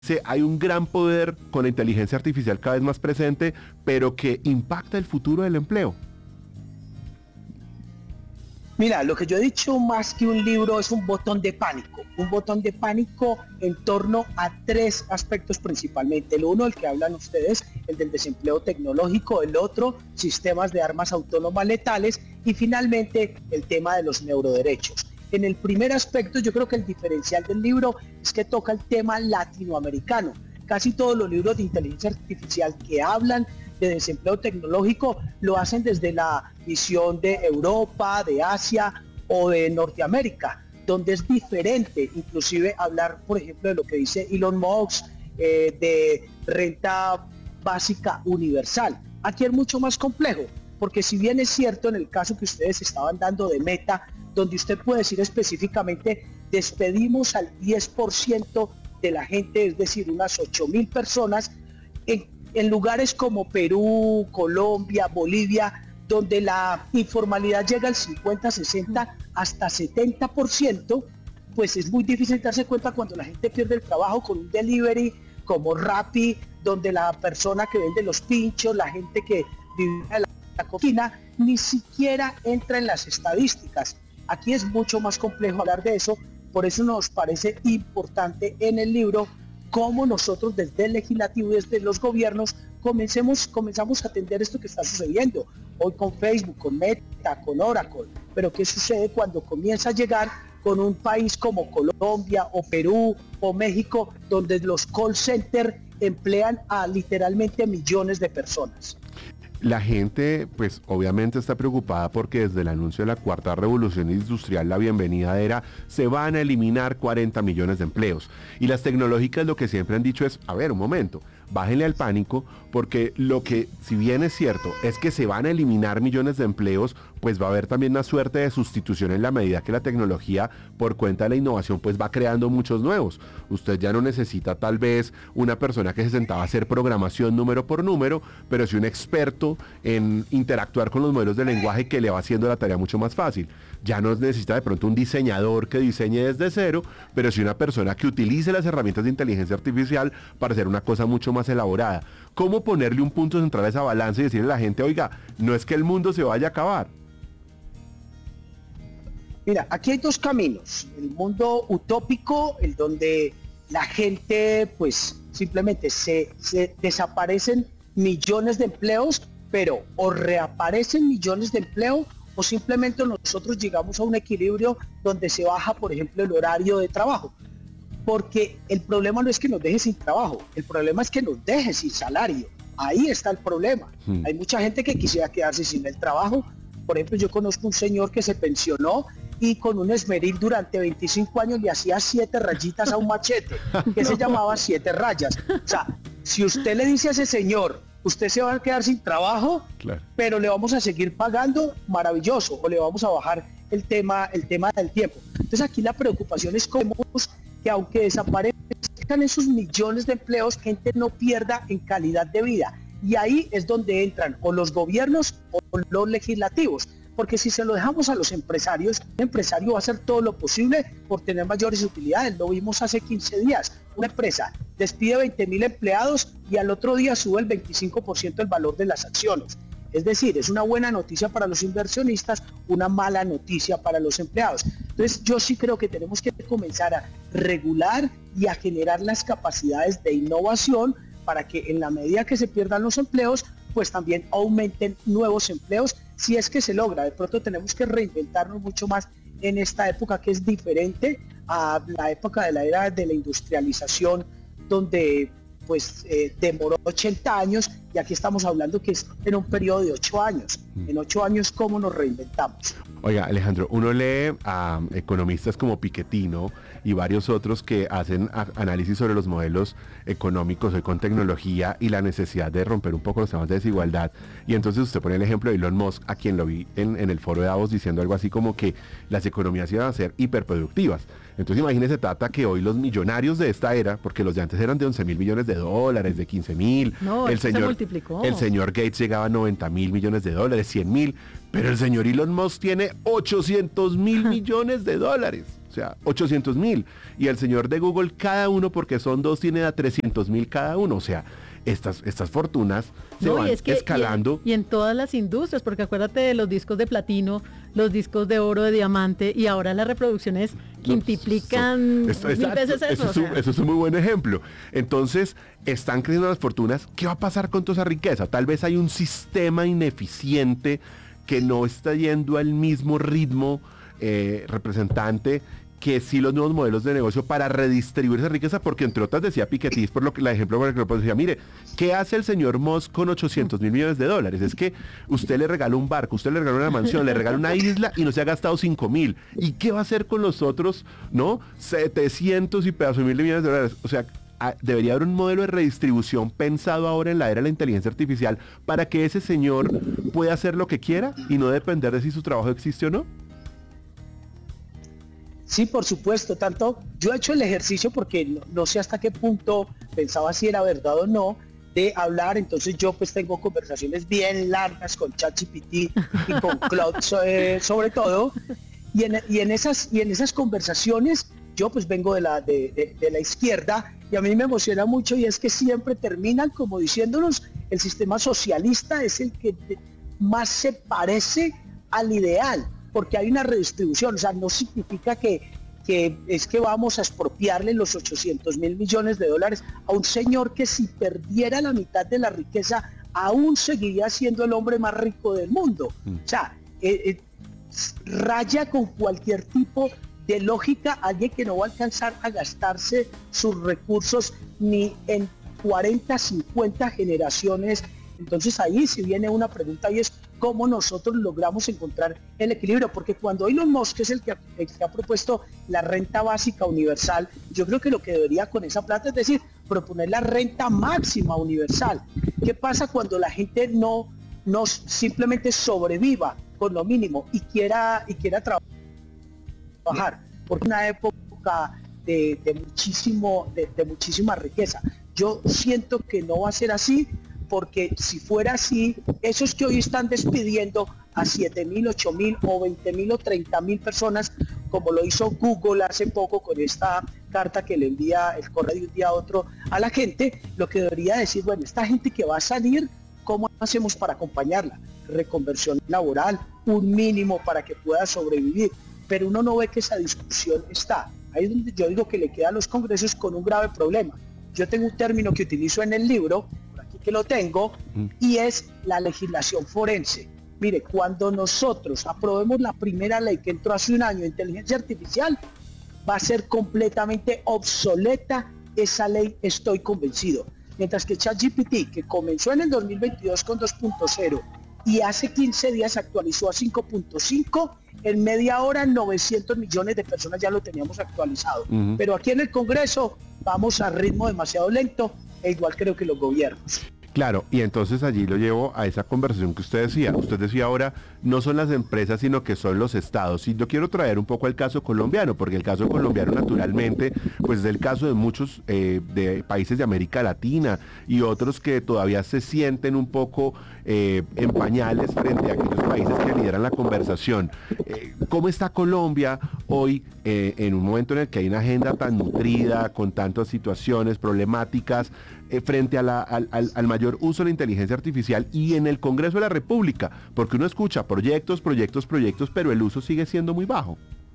hay un gran poder con la inteligencia artificial cada vez más presente, pero que impacta el futuro del empleo. Mira, lo que yo he dicho más que un libro es un botón de pánico en torno a tres aspectos principalmente. El uno, el que hablan ustedes, el del desempleo tecnológico, el otro, sistemas de armas autónomas letales y finalmente el tema de los neuroderechos. En el primer aspecto, yo creo que el diferencial del libro es que toca el tema latinoamericano. Casi todos los libros de inteligencia artificial que hablan de desempleo tecnológico lo hacen desde la visión de Europa, de Asia o de Norteamérica, donde es diferente inclusive hablar, por ejemplo, de lo que dice Elon Musk, de renta básica universal. Aquí es mucho más complejo, porque si bien es cierto en el caso que ustedes estaban dando de Meta, donde usted puede decir específicamente, despedimos al 10% de la gente, es decir, unas 8,000 personas, en lugares como Perú, Colombia, Bolivia, donde la informalidad llega al 50, 60, hasta 70%, pues es muy difícil darse cuenta cuando la gente pierde el trabajo con un delivery como Rappi, donde la persona que vende los pinchos, la gente que vive en la cocina, ni siquiera entra en las estadísticas. Aquí es mucho más complejo hablar de eso, por eso nos parece importante en el libro cómo nosotros desde el legislativo y desde los gobiernos comenzamos a atender esto que está sucediendo hoy con Facebook, con Meta, con Oracle, pero ¿qué sucede cuando comienza a llegar con un país como Colombia o Perú o México, donde los call centers emplean a literalmente millones de personas? La gente, pues obviamente está preocupada porque desde el anuncio de la cuarta revolución industrial la bienvenida era se van a eliminar 40 millones de empleos. Y las tecnológicas lo que siempre han dicho es, a ver, un momento, bájenle al pánico porque lo que, si bien es cierto, es que se van a eliminar millones de empleos, pues va a haber también una suerte de sustitución en la medida que la tecnología, por cuenta de la innovación, pues va creando muchos nuevos. Usted ya no necesita tal vez una persona que se sentaba a hacer programación número por número, pero sí un experto en interactuar con los modelos de lenguaje que le va haciendo la tarea mucho más fácil. Ya no necesita de pronto un diseñador que diseñe desde cero, pero sí una persona que utilice las herramientas de inteligencia artificial para hacer una cosa mucho más elaborada. ¿Cómo ponerle un punto central a esa balanza y decirle a la gente, oiga, no es que el mundo se vaya a acabar? Mira, aquí hay dos caminos. El mundo utópico, el donde la gente pues simplemente se desaparecen millones de empleos, pero o reaparecen millones de empleos o simplemente nosotros llegamos a un equilibrio donde se baja, por ejemplo, el horario de trabajo. Porque el problema no es que nos deje sin trabajo, el problema es que nos deje sin salario. Ahí está el problema. Hay mucha gente que quisiera quedarse sin el trabajo. Por ejemplo, yo conozco un señor que se pensionó y con un esmeril durante 25 años le hacía 7 rayitas a un machete, que se llamaba 7 rayas. O sea, si usted le dice a ese señor, usted se va a quedar sin trabajo, claro, pero le vamos a seguir pagando, maravilloso, o le vamos a bajar el tema del tiempo. Entonces aquí la preocupación es cómo que aunque desaparezcan esos millones de empleos, gente no pierda en calidad de vida. Y ahí es donde entran o los gobiernos o los legislativos. Porque si se lo dejamos a los empresarios, el empresario va a hacer todo lo posible por tener mayores utilidades. Lo vimos hace 15 días. Una empresa despide 20,000 empleados y al otro día sube el 25% el valor de las acciones. Es decir, es una buena noticia para los inversionistas, una mala noticia para los empleados. Entonces yo sí creo que tenemos que comenzar a regular y a generar las capacidades de innovación para que en la medida que se pierdan los empleos, pues también aumenten nuevos empleos, si es que se logra. De pronto tenemos que reinventarnos mucho más en esta época que es diferente a la época de la era de la industrialización, donde pues demoró 80 años y aquí estamos hablando que es en un periodo de 8 años. En 8 años, ¿cómo nos reinventamos? Oiga, Alejandro, uno lee a economistas como Piketty, ¿no?, y varios otros que hacen análisis sobre los modelos económicos hoy con tecnología y la necesidad de romper un poco los temas de desigualdad. Y entonces usted pone el ejemplo de Elon Musk, a quien lo vi en el foro de Davos diciendo algo así como que las economías iban a ser hiperproductivas. Entonces imagínese, Tata, que hoy los millonarios de esta era, porque los de antes eran de 11,000 millones de dólares, de 15,000, no, se multiplicó. El señor Gates llegaba a 90,000 millones de dólares, 100,000, pero el señor Elon Musk tiene 800,000 millones de dólares. O sea, 800.000. Y el señor de Google, cada uno, porque son dos, tiene a 300.000 cada uno. O sea, estas fortunas se van escalando. Y en todas las industrias, porque acuérdate de los discos de platino, los discos de oro, de diamante, y ahora las reproducciones quintuplican 1000 veces eso. Eso es un muy buen ejemplo. Entonces, están creciendo las fortunas. ¿Qué va a pasar con toda esa riqueza? Tal vez hay un sistema ineficiente que no está yendo al mismo ritmo, representante, que sí los nuevos modelos de negocio para redistribuir esa riqueza, porque entre otras decía Piketty, por lo que el ejemplo por el que lo decía, mire, ¿qué hace el señor Musk con 800.000 millones de dólares? Es que usted le regala un barco, usted le regala una mansión, le regala una isla y no se ha gastado 5.000. ¿Y qué va a hacer con los otros, no? 700 y pedazos de mil de millones de dólares. O sea, debería haber un modelo de redistribución pensado ahora en la era de la inteligencia artificial para que ese señor pueda hacer lo que quiera y no depender de si su trabajo existe o no. Sí, por supuesto, tanto yo he hecho el ejercicio porque no sé hasta qué punto pensaba si era verdad o no de hablar, entonces yo pues tengo conversaciones bien largas con ChatGPT y con Claude sobre todo, y en esas conversaciones yo pues vengo de la izquierda y a mí me emociona mucho y es que siempre terminan como diciéndonos el sistema socialista es el que más se parece al ideal, porque hay una redistribución, o sea, no significa que es que vamos a expropiarle los 800.000 millones de dólares a un señor que si perdiera la mitad de la riqueza aún seguiría siendo el hombre más rico del mundo. O sea, raya con cualquier tipo de lógica alguien que no va a alcanzar a gastarse sus recursos ni en 40, 50 generaciones. Entonces ahí sí viene una pregunta y es cómo nosotros logramos encontrar el equilibrio, porque cuando Elon Musk es el que ha propuesto la renta básica universal, yo creo que lo que debería con esa plata es decir, proponer la renta máxima universal. ¿Qué pasa cuando la gente no simplemente sobreviva con lo mínimo y quiera trabajar? Porque una época de muchísima riqueza. Yo siento que no va a ser así, porque si fuera así, esos que hoy están despidiendo a 7.000, 8.000 o 20.000 o 30.000 personas, como lo hizo Google hace poco con esta carta que le envía el correo de un día a otro a la gente, lo que debería decir, bueno, esta gente que va a salir, ¿cómo hacemos para acompañarla? Reconversión laboral, un mínimo para que pueda sobrevivir, pero uno no ve que esa discusión está. Ahí es donde yo digo que le queda a los congresos con un grave problema. Yo tengo un término que utilizo en el libro, que lo tengo, y es la legislación forense. Mire, cuando nosotros aprobemos la primera ley que entró hace un año de inteligencia artificial, va a ser completamente obsoleta esa ley, estoy convencido. Mientras que ChatGPT, que comenzó en el 2022 con 2.0 y hace 15 días actualizó a 5.5, en media hora 900 millones de personas ya lo teníamos actualizado. Pero aquí en el Congreso vamos a ritmo demasiado lento, e igual creo que los gobiernos. Claro, y entonces allí lo llevo a esa conversación que usted decía. Usted decía ahora, no son las empresas, sino que son los estados. Y yo quiero traer un poco el caso colombiano, porque el caso colombiano naturalmente, pues es el caso de muchos de países de América Latina y otros que todavía se sienten un poco en pañales frente a aquellos países que lideran la conversación. ¿Cómo está Colombia hoy en un momento en el que hay una agenda tan nutrida, con tantas situaciones problemáticas, frente a al mayor uso de la inteligencia artificial y en el Congreso de la República? Porque uno escucha proyectos, pero el uso sigue siendo muy bajo.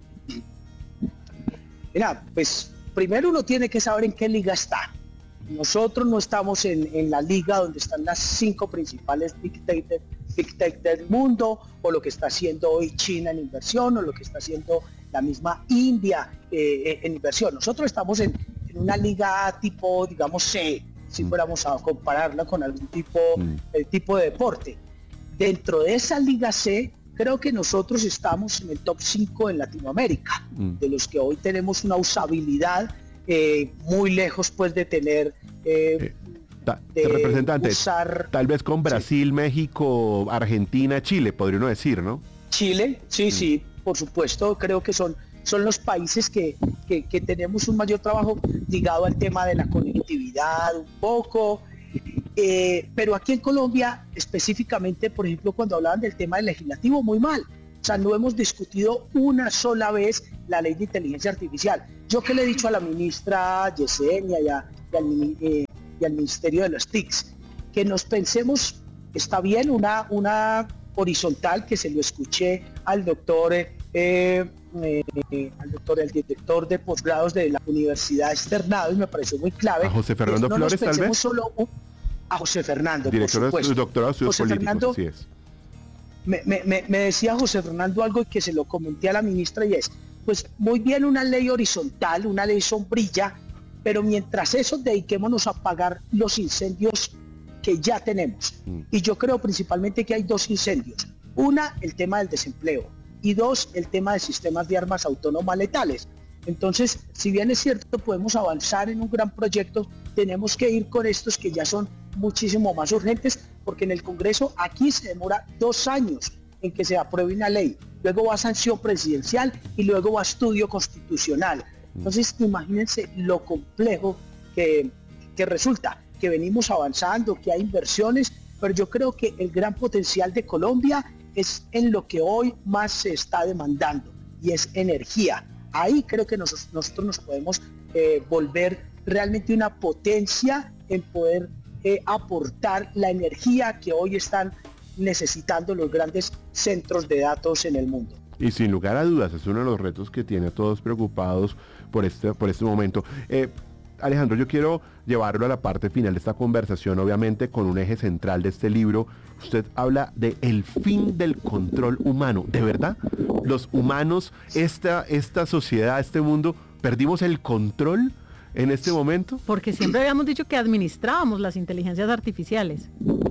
Mira, pues primero uno tiene que saber en qué liga está. Nosotros no estamos en la liga donde están las 5 principales Big Tech del mundo, o lo que está haciendo hoy China en inversión, o lo que está haciendo la misma India en inversión. Nosotros estamos en una liga tipo, digamos, C, si fuéramos a compararla con algún tipo de deporte. Dentro de esa liga C, creo que nosotros estamos en el top 5 en Latinoamérica, de los que hoy tenemos una usabilidad muy lejos pues de tener representante, tal vez con Brasil, sí. México, Argentina, Chile, podría uno decir, ¿no? Chile, sí, por supuesto, creo que son los países que tenemos un mayor trabajo ligado al tema de la conectividad un poco, pero aquí en Colombia específicamente, por ejemplo, cuando hablaban del tema del legislativo, muy mal. O sea, no hemos discutido una sola vez la ley de inteligencia artificial. Yo que le he dicho a la ministra Yesenia y al Ministerio de las TICs, que nos pensemos, está bien, una horizontal, que se lo escuché al doctor, el director de posgrados de la Universidad Externado, y me pareció muy clave. ¿A José Fernando no Flores, tal vez? A José Fernando, director por de doctorado de estudios José políticos, Fernando, así es. Me decía José Fernando algo que se lo comenté a la ministra, y es, pues muy bien una ley horizontal, una ley sombrilla, pero mientras eso dediquémonos a apagar los incendios que ya tenemos. Y yo creo principalmente que hay dos incendios. Una, el tema del desempleo, y dos, el tema de sistemas de armas autónomas letales. Entonces, si bien es cierto, podemos avanzar en un gran proyecto, tenemos que ir con estos que ya son muchísimo más urgentes, porque en el Congreso aquí se demora 2 años en que se apruebe una ley, luego va a sanción presidencial y luego va a estudio constitucional. Entonces, imagínense lo complejo que resulta, que venimos avanzando, que hay inversiones, pero yo creo que el gran potencial de Colombia es en lo que hoy más se está demandando, y es energía. Ahí creo que nosotros nos podemos volver realmente una potencia en poder aportar la energía que hoy están necesitando los grandes centros de datos en el mundo. Y sin lugar a dudas, es uno de los retos que tiene a todos preocupados por este momento. Alejandro, yo quiero llevarlo a la parte final de esta conversación, obviamente con un eje central de este libro. Usted habla de el fin del control humano. ¿De verdad? Los humanos, esta sociedad, este mundo, ¿perdimos el control en este momento? Porque siempre habíamos dicho que administrábamos las inteligencias artificiales.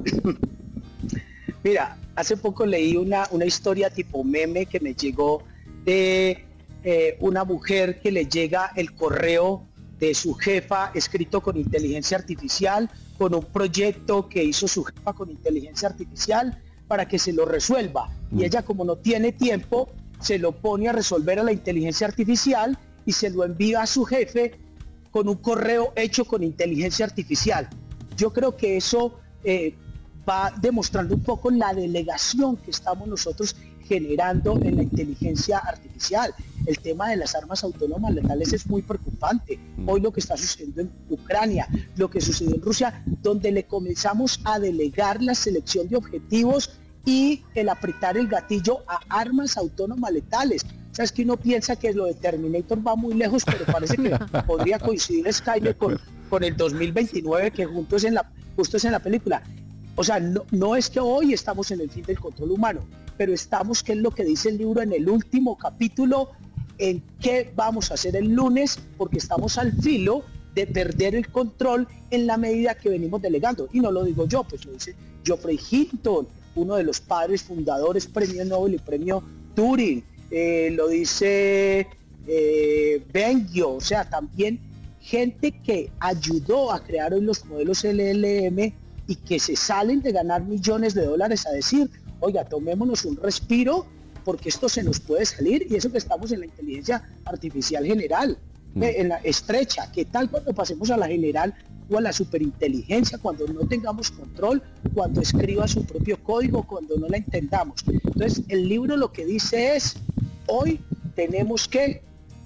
Mira, hace poco leí una historia tipo meme que me llegó de una mujer que le llega el correo de su jefa escrito con inteligencia artificial, con un proyecto que hizo su jefa con inteligencia artificial para que se lo resuelva. Y ella, como no tiene tiempo, se lo pone a resolver a la inteligencia artificial y se lo envía a su jefe con un correo hecho con inteligencia artificial. Yo creo que eso va demostrando un poco la delegación que estamos nosotros generando en la inteligencia artificial. El tema de las armas autónomas letales es muy preocupante. Hoy lo que está sucediendo en Ucrania, lo que sucedió en Rusia, donde le comenzamos a delegar la selección de objetivos y el apretar el gatillo a armas autónomas letales. O sea, es que uno piensa que lo de Terminator va muy lejos, pero parece que podría coincidir Skynet con el 2029, que justo es en la película. O sea, no es que hoy estamos en el fin del control humano, pero estamos, que es lo que dice el libro en el último capítulo, en qué vamos a hacer el lunes, porque estamos al filo de perder el control en la medida que venimos delegando. Y no lo digo yo, pues lo dice Geoffrey Hinton, uno de los padres fundadores, premio Nobel y premio Turing, lo dice Bengio, o sea, también gente que ayudó a crear hoy los modelos LLM y que se salen de ganar millones de dólares a decir, oiga, tomémonos un respiro porque esto se nos puede salir, y eso que estamos en la inteligencia artificial general, en la estrecha. ¿Qué tal cuando pasemos a la general o a la superinteligencia, cuando no tengamos control, cuando escriba su propio código, cuando no la entendamos? Entonces, el libro lo que dice es, hoy tenemos que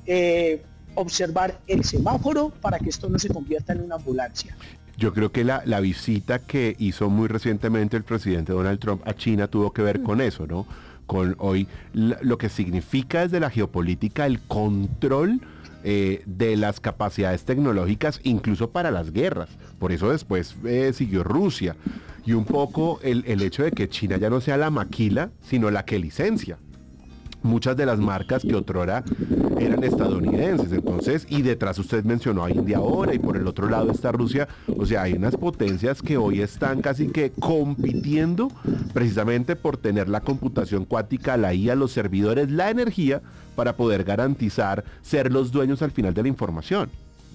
observar el semáforo para que esto no se convierta en una ambulancia. Yo creo que la visita que hizo muy recientemente el presidente Donald Trump a China tuvo que ver con eso, ¿no? Con hoy lo que significa desde la geopolítica el control de las capacidades tecnológicas, incluso para las guerras. Por eso después siguió Rusia. Y un poco el hecho de que China ya no sea la maquila, sino la que licencia muchas de las marcas que otrora eran estadounidenses. Entonces, y detrás usted mencionó a India ahora, y por el otro lado está Rusia. O sea, hay unas potencias que hoy están casi que compitiendo precisamente por tener la computación cuántica, la IA, los servidores, la energía, para poder garantizar ser los dueños al final de la información.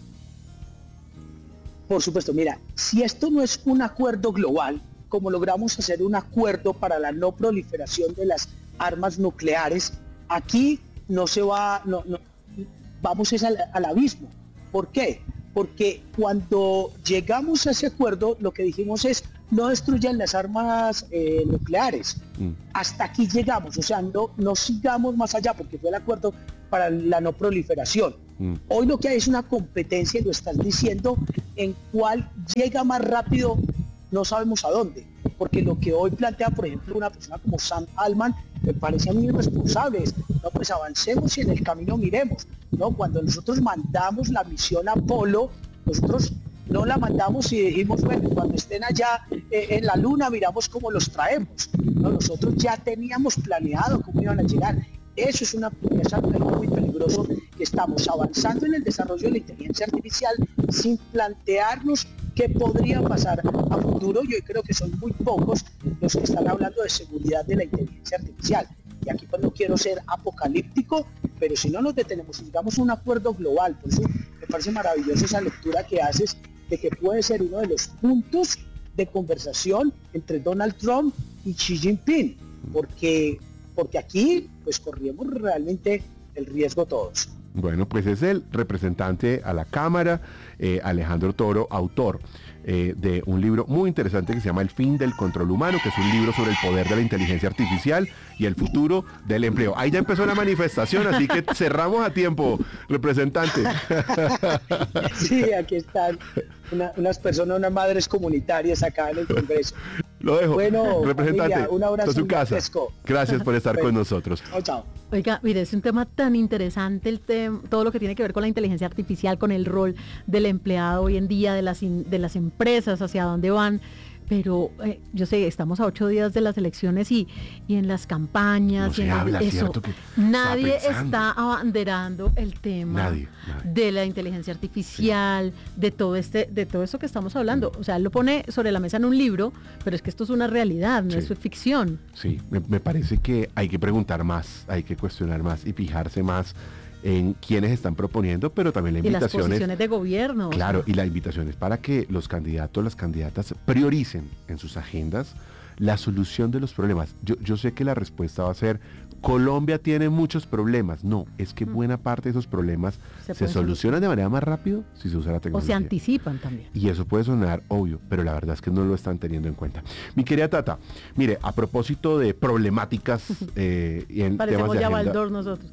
Por supuesto, mira, si esto no es un acuerdo global, como logramos hacer un acuerdo para la no proliferación de las armas nucleares, aquí no se va, vamos al abismo. ¿Por qué? Porque cuando llegamos a ese acuerdo, lo que dijimos es, no destruyan las armas nucleares. Hasta aquí llegamos, o sea, no sigamos más allá, porque fue el acuerdo para la no proliferación. Hoy lo que hay es una competencia, y lo estás diciendo, en cuál llega más rápido, no sabemos a dónde, porque lo que hoy plantea, por ejemplo, una persona como Sam Altman, me parece a mí irresponsable. No, pues avancemos y en el camino miremos, ¿no? Cuando nosotros mandamos la misión Apolo, nosotros no la mandamos y dijimos, bueno, cuando estén allá en la luna miramos cómo los traemos, ¿no? Nosotros ya teníamos planeado cómo iban a llegar. Eso es algo muy peligroso, que estamos avanzando en el desarrollo de la inteligencia artificial sin plantearnos qué podría pasar a futuro. Yo creo que son muy pocos los que están hablando de seguridad de la inteligencia artificial. Y aquí pues no quiero ser apocalíptico, pero si no nos detenemos y llegamos a un acuerdo global, por eso me parece maravillosa esa lectura que haces de que puede ser uno de los puntos de conversación entre Donald Trump y Xi Jinping, porque aquí pues corríamos realmente el riesgo todos. Bueno, pues es el representante a la Cámara, Alejandro Toro, autor de un libro muy interesante que se llama El fin del control humano, que es un libro sobre el poder de la inteligencia artificial y el futuro del empleo. Ahí ya empezó la manifestación, así que cerramos a tiempo, representante. Sí, aquí están unas personas, unas madres comunitarias acá en el Congreso. Lo dejo. Bueno, representante, familia, un abrazo a su casa. Gracias por estar con nosotros. Chao, chao. Oiga, mire, es un tema tan interesante todo lo que tiene que ver con la inteligencia artificial, con el rol del empleado hoy en día, de las empresas, hacia dónde van. Pero yo sé, estamos a 8 días de las elecciones y en las campañas, no se habla, eso, nadie está abanderando el tema de la inteligencia artificial, sí, de todo eso que estamos hablando. O sea, él lo pone sobre la mesa en un libro, pero es que esto es una realidad, no es ficción. Sí, me parece que hay que preguntar más, hay que cuestionar más y fijarse más en quienes están proponiendo, pero también la invitación es... Y las posiciones de gobierno. Claro, y la invitación es para que los candidatos, las candidatas prioricen en sus agendas la solución de los problemas. Yo sé que la respuesta va a ser, Colombia tiene muchos problemas. No, es que buena parte de esos problemas se solucionan de manera más rápido si se usa la tecnología. O se anticipan también. Y eso puede sonar obvio, pero la verdad es que no lo están teniendo en cuenta. Mi querida Tata, mire, a propósito de problemáticas y en parecemos temas de ya agenda, Baldor nosotros.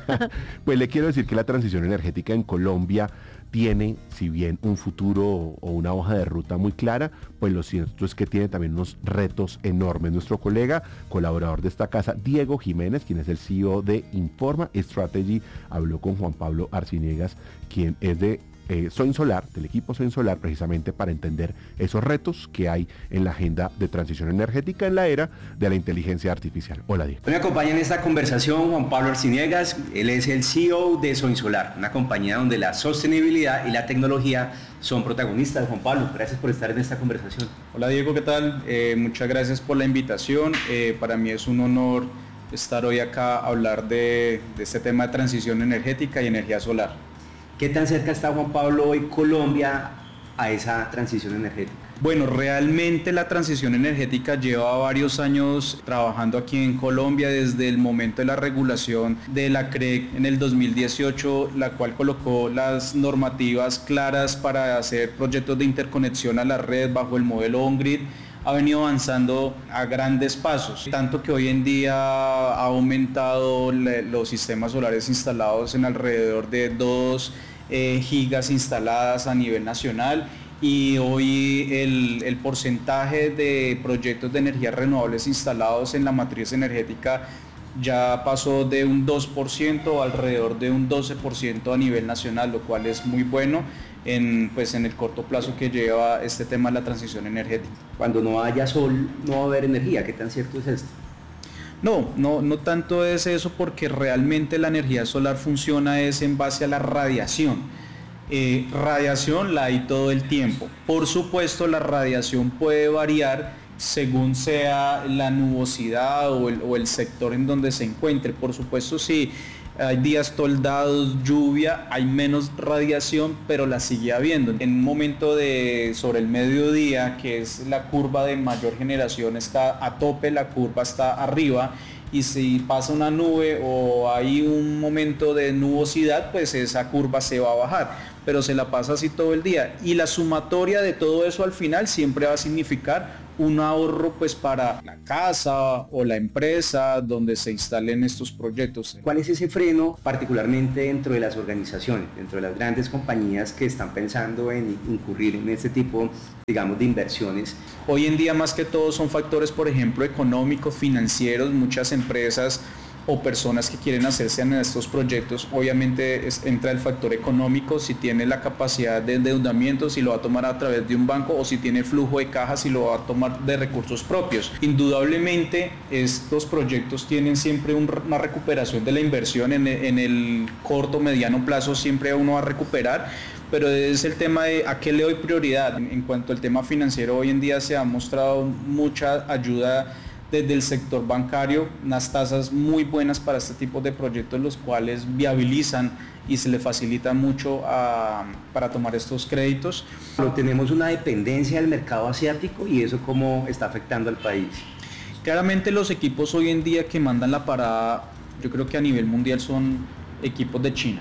pues le quiero decir que la transición energética en Colombia tiene, si bien un futuro o una hoja de ruta muy clara, pues lo cierto es que tiene también unos retos enormes. Nuestro colega, colaborador de esta casa, Diego Jiménez, quien es el CEO de Informa Strategy, habló con Juan Pablo Arciniegas, quien es de Soinsolar, del equipo Soinsolar, precisamente para entender esos retos que hay en la agenda de transición energética en la era de la inteligencia artificial. Hola, Diego. Me acompaña en esta conversación Juan Pablo Arciniegas. Él es el CEO de Soinsolar, una compañía donde la sostenibilidad y la tecnología son protagonistas. Juan Pablo, gracias por estar en esta conversación. Hola Diego, ¿qué tal? Muchas gracias por la invitación. Para mí es un honor estar hoy acá a hablar de este tema de transición energética y energía solar. ¿Qué tan cerca está Juan Pablo hoy Colombia a esa transición energética? Bueno, realmente la transición energética lleva varios años trabajando aquí en Colombia desde el momento de la regulación de la CREC en el 2018, la cual colocó las normativas claras para hacer proyectos de interconexión a la red bajo el modelo on-grid. Ha venido avanzando a grandes pasos, tanto que hoy en día ha aumentado los sistemas solares instalados en alrededor de 2 gigas instaladas a nivel nacional, y hoy el porcentaje de proyectos de energías renovables instalados en la matriz energética ya pasó de un 2% a alrededor de un 12% a nivel nacional, lo cual es muy bueno en el corto plazo que lleva este tema de la transición energética. Cuando no haya sol, no va a haber energía. ¿Qué tan cierto es esto? No tanto es eso, porque realmente la energía solar funciona es en base a la radiación. Radiación la hay todo el tiempo. Por supuesto, la radiación puede variar según sea la nubosidad o el sector en donde se encuentre. Por supuesto, si hay días toldados, lluvia, hay menos radiación, pero la sigue habiendo. En un momento sobre el mediodía, que es la curva de mayor generación, está a tope, la curva está arriba, y si pasa una nube o hay un momento de nubosidad, pues esa curva se va a bajar. pero se la pasa así todo el día. Y la sumatoria de todo eso al final siempre va a significar un ahorro pues para la casa o la empresa donde se instalen estos proyectos. ¿Cuál es ese freno particularmente dentro de las organizaciones, dentro de las grandes compañías que están pensando en incurrir en este tipo, digamos, de inversiones? Hoy en día más que todo son factores, por ejemplo, económicos, financieros. Muchas empresas o personas que quieren hacerse en estos proyectos, obviamente entra el factor económico, si tiene la capacidad de endeudamiento, si lo va a tomar a través de un banco o si tiene flujo de caja, si lo va a tomar de recursos propios. Indudablemente estos proyectos tienen siempre una recuperación de la inversión en el corto, mediano plazo, siempre uno va a recuperar, pero es el tema de a qué le doy prioridad. En cuanto al tema financiero, hoy en día se ha mostrado mucha ayuda desde el sector bancario, unas tasas muy buenas para este tipo de proyectos, los cuales viabilizan y se le facilita mucho para tomar estos créditos. Pero tenemos una dependencia del mercado asiático y eso cómo está afectando al país. Claramente los equipos hoy en día que mandan la parada, yo creo que a nivel mundial son equipos de China.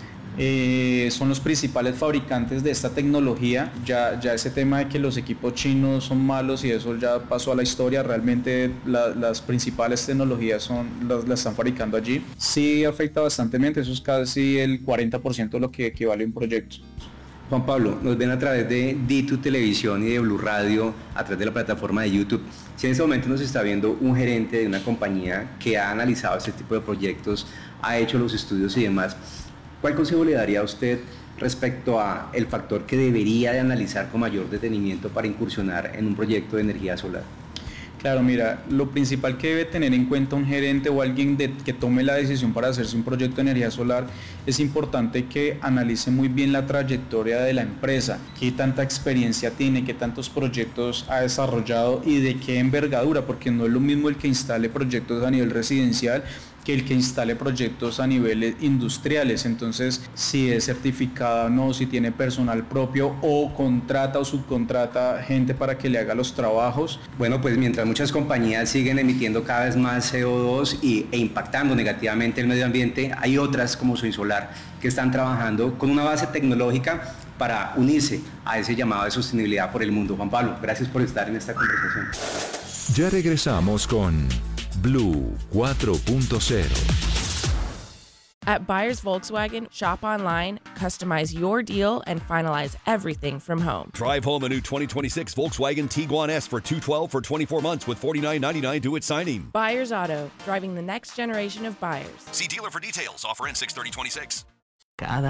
Son los principales fabricantes de esta tecnología. Ya ese tema de que los equipos chinos son malos y eso ya pasó a la historia. Realmente las principales tecnologías las están fabricando allí. Sí afecta bastantemente, eso es casi el 40% de lo que equivale a un proyecto. Juan Pablo, nos ven a través de D2 Televisión y de Blue Radio, a través de la plataforma de YouTube. Si en este momento nos está viendo un gerente de una compañía que ha analizado este tipo de proyectos, ha hecho los estudios y demás, ¿cuál consejo le daría a usted respecto a el factor que debería de analizar con mayor detenimiento para incursionar en un proyecto de energía solar? Claro, mira, lo principal que debe tener en cuenta un gerente o alguien que tome la decisión para hacerse un proyecto de energía solar, es importante que analice muy bien la trayectoria de la empresa, qué tanta experiencia tiene, qué tantos proyectos ha desarrollado y de qué envergadura, porque no es lo mismo el que instale proyectos a nivel residencial que el que instale proyectos a niveles industriales. Entonces, si es certificada o no, si tiene personal propio o contrata o subcontrata gente para que le haga los trabajos. Bueno, pues mientras muchas compañías siguen emitiendo cada vez más CO2 e impactando negativamente el medio ambiente, hay otras como Soinsolar que están trabajando con una base tecnológica para unirse a ese llamado de sostenibilidad por el mundo. Juan Pablo, gracias por estar en esta conversación. Ya regresamos con Blue 4.0. At Buyers Volkswagen, shop online, customize your deal, and finalize everything from home. Drive home a new 2026 Volkswagen Tiguan S for $212 for 24 months with $49.99 due at signing. Buyers Auto, driving the next generation of buyers. See dealer for details. Offer ends 6/30/26.